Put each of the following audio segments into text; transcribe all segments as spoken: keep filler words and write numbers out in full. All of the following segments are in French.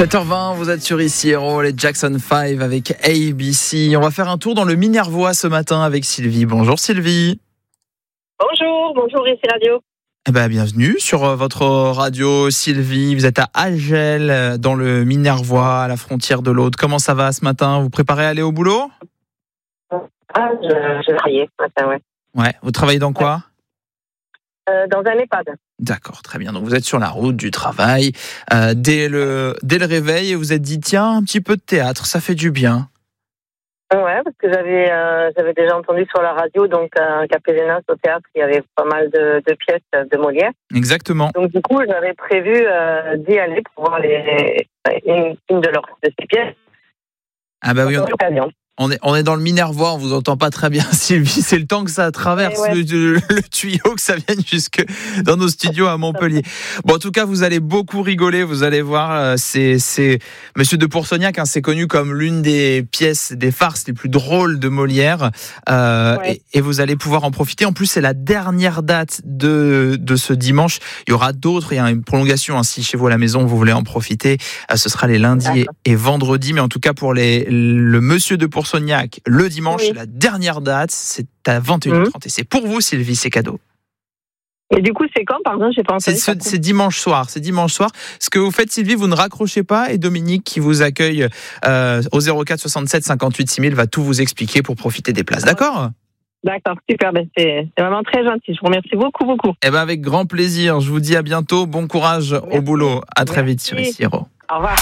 sept heures vingt, vous êtes sur Ici Héros, les Jackson five avec A B C. On va faire un tour dans le Minervois ce matin avec Sylvie. Bonjour Sylvie. Bonjour, bonjour Ici Radio. Eh ben, bienvenue sur votre radio Sylvie. Vous êtes à Algel, dans le Minervois, à la frontière de l'Aude. Comment ça va ce matin? Vous préparez à aller au boulot? Ah, je, je travaillais ce matin, ouais. Ouais, vous travaillez dans quoi? Euh, dans un EHPAD. D'accord, très bien. Donc vous êtes sur la route du travail. Euh, dès, le, dès le réveil, et vous vous êtes dit, tiens, un petit peu de théâtre, ça fait du bien. Ouais, parce que j'avais euh, j'avais déjà entendu sur la radio, donc à Capézenas au théâtre, il y avait pas mal de, de pièces de Molière. Exactement. Donc du coup, j'avais prévu euh, d'y aller pour voir les, une, une de leurs de ces pièces. Ah bah oui, on... On est, on est dans le Minervois, on vous entend pas très bien Sylvie, c'est le temps que ça traverse ouais, ouais. Le, le tuyau, que ça vienne jusque dans nos studios à Montpellier. Bon, en tout cas, vous allez beaucoup rigoler, vous allez voir, c'est, c'est Monsieur de Pourceaugnac, hein, c'est connu comme l'une des pièces, des farces les plus drôles de Molière, euh, ouais. et, et vous allez pouvoir en profiter. En plus, c'est la dernière date de, de ce dimanche. Il y aura d'autres, il y a une prolongation, hein, si chez vous à la maison, vous voulez en profiter, euh, ce sera les lundis et, et vendredis, mais en tout cas, pour les, le Monsieur de Pourceaugnac, Pourceaugnac, le dimanche, oui. La dernière date, c'est à vingt et une heures trente. Mmh. Et c'est pour vous, Sylvie, c'est cadeau. Et du coup, c'est quand, pardon, j'ai pas entendu. C'est, ce, c'est dimanche soir. C'est dimanche soir. Ce que vous faites, Sylvie, vous ne raccrochez pas, et Dominique, qui vous accueille euh, au zéro quatre soixante-sept cinquante-huit six mille, va tout vous expliquer pour profiter des places. D'accord ? D'accord, super. Ben c'est, c'est vraiment très gentil. Je vous remercie beaucoup, beaucoup. Eh ben, avec grand plaisir. Je vous dis à bientôt. Bon courage Merci. Au boulot. À très Merci. Vite sur Ici Héros. Au revoir.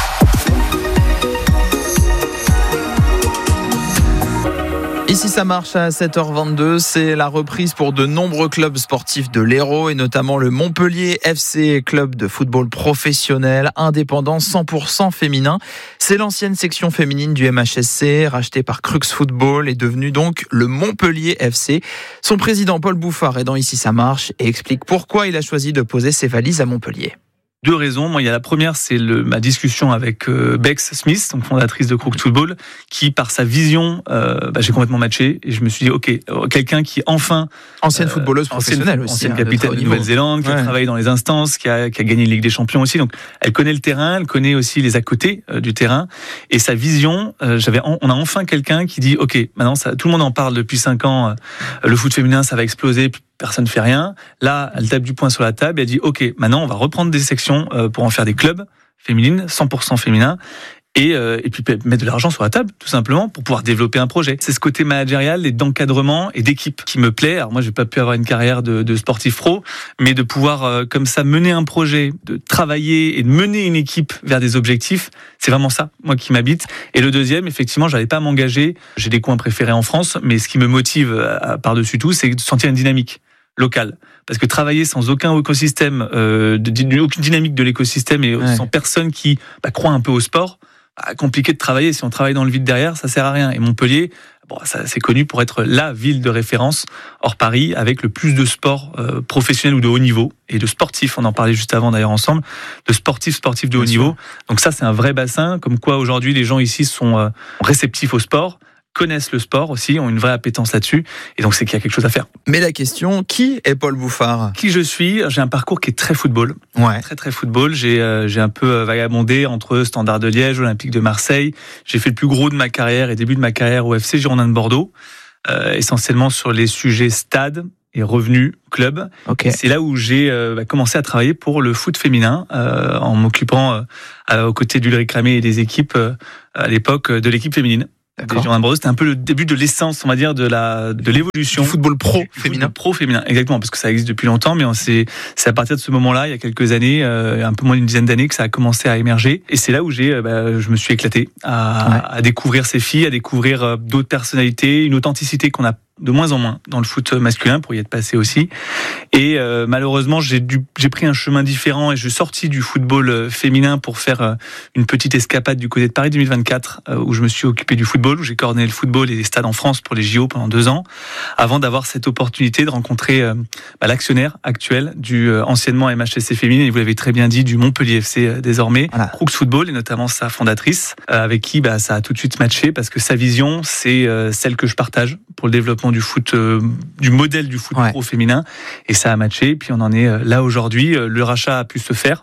Ici ça marche à sept heures vingt-deux, c'est la reprise pour de nombreux clubs sportifs de l'Hérault et notamment le Montpellier F C, club de football professionnel, indépendant, cent pour cent féminin. C'est l'ancienne section féminine du M H S C, rachetée par Crux Football et devenue donc le Montpellier F C. Son président Paul Bouffard est dans Ici ça marche et explique pourquoi il a choisi de poser ses valises à Montpellier. Deux raisons. Moi, il y a la première, c'est le, ma discussion avec euh, Bex Smith, donc fondatrice de Crux Football, qui, par sa vision, euh, bah, j'ai complètement matché et je me suis dit, ok, quelqu'un qui enfin ancienne euh, footballeuse professionnelle aussi, ancienne hein, capitaine de, de Nouvelle-Zélande, qui ouais. a travaillé dans les instances, qui a, qui a gagné une Ligue des Champions aussi. Donc, elle connaît le terrain, elle connaît aussi les à côté euh, du terrain et sa vision. Euh, j'avais, en, on a enfin quelqu'un qui dit, ok, maintenant ça, tout le monde en parle depuis cinq ans. Euh, le foot féminin, ça va exploser. Personne ne fait rien. Là, elle tape du poing sur la table et elle dit « Ok, maintenant, on va reprendre des sections pour en faire des clubs féminines, cent pour cent féminins, et, euh, et puis mettre de l'argent sur la table, tout simplement, pour pouvoir développer un projet. » C'est ce côté managérial et d'encadrement et d'équipe qui me plaît. Alors moi, j'ai pas pu avoir une carrière de, de sportif pro, mais de pouvoir, euh, comme ça, mener un projet, de travailler et de mener une équipe vers des objectifs, c'est vraiment ça, moi, qui m'habite. Et le deuxième, effectivement, j'allais pas m'engager. J'ai des coins préférés en France, mais ce qui me motive à, à, par-dessus tout, c'est de sentir une dynamique local, parce que travailler sans aucun écosystème, euh, de, aucune dynamique de l'écosystème et ouais. sans personne qui bah, croit un peu au sport, bah, compliqué de travailler. Si on travaille dans le vide derrière, ça sert à rien. Et Montpellier, bon, ça, c'est connu pour être la ville de référence hors Paris, avec le plus de sports euh, professionnels ou de haut niveau et de sportifs. On en parlait juste avant d'ailleurs ensemble, de sportifs, sportifs de Bien haut sûr. Niveau. Donc ça, c'est un vrai bassin. Comme quoi aujourd'hui, les gens ici sont euh, réceptifs au sport, connaissent le sport aussi, ont une vraie appétence là-dessus, et donc c'est qu'il y a quelque chose à faire. Mais la question, qui est Paul Bouffard ? Qui je suis ? J'ai un parcours qui est très football, ouais. très très football. J'ai euh, j'ai un peu vagabondé entre Standard de Liège, Olympique de Marseille. J'ai fait le plus gros de ma carrière et début de ma carrière au F C Girondins de Bordeaux, euh, essentiellement sur les sujets stade et revenus club. Okay. C'est là où j'ai euh, commencé à travailler pour le foot féminin, euh, en m'occupant euh, aux côtés d'Ulrich Ramé et des équipes euh, à l'époque de l'équipe féminine. C'était un peu le début de l'essence, on va dire, de la de l'évolution du football pro du féminin. Football pro féminin, exactement, parce que ça existe depuis longtemps, mais on s'est, c'est à partir de ce moment-là, il y a quelques années, euh, un peu moins d'une dizaine d'années, que ça a commencé à émerger. Et c'est là où j'ai, bah, je me suis éclaté à, ouais. à découvrir ces filles, à découvrir d'autres personnalités, une authenticité qu'on a de moins en moins dans le foot masculin, pour y être passé aussi. Et euh, malheureusement, j'ai, dû, j'ai pris un chemin différent et je suis sorti du football féminin pour faire euh, une petite escapade du côté de Paris deux mille vingt-quatre, euh, où je me suis occupé du football, où j'ai coordonné le football et les stades en France pour les J O pendant deux ans, avant d'avoir cette opportunité de rencontrer euh, bah, l'actionnaire actuel du euh, anciennement M H S C féminine, et vous l'avez très bien dit, du Montpellier F C euh, désormais, voilà. Crux Football, et notamment sa fondatrice, euh, avec qui bah, ça a tout de suite matché, parce que sa vision, c'est euh, celle que je partage pour le développement du foot, euh, du modèle du foot ouais. pro féminin, et ça a matché. Puis on en est là aujourd'hui. Le rachat a pu se faire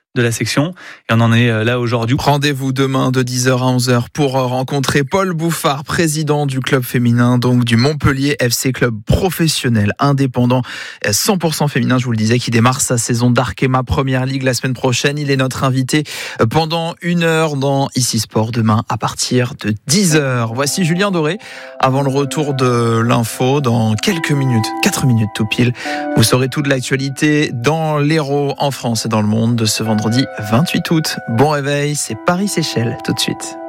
de la section et on en est là aujourd'hui. Rendez-vous demain de dix heures à onze heures pour rencontrer Paul Bouffard, président du club féminin, donc du Montpellier F C, club professionnel, indépendant, cent pour cent féminin, je vous le disais, qui démarre sa saison d'Arkema Première Ligue la semaine prochaine. Il est notre invité pendant une heure dans Ici Sport demain à partir de dix heures. Voici Julien Doré avant le retour de l'info dans quelques minutes, quatre minutes tout pile. Vous saurez toute l'actualité dans l'Hérault, en France et dans le monde de ce vendredi vingt-huit août. Bon réveil, c'est Paris-Séchelles tout de suite.